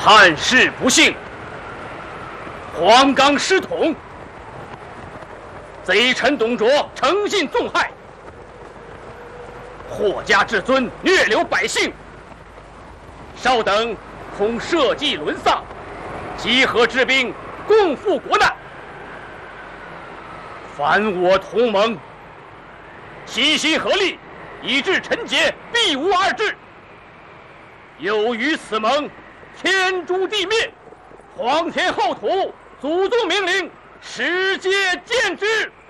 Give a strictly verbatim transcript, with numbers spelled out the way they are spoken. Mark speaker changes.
Speaker 1: 汉室不幸，黄冈失统，贼臣董卓诚信纵害，霍家至尊虐流百姓，稍等恐社稷沦丧，集合之兵，共赴国难。凡我同盟，齐心合力，以致臣节，必无二致。有于此盟，天诛地灭，皇天厚土，祖宗明灵，世界见之。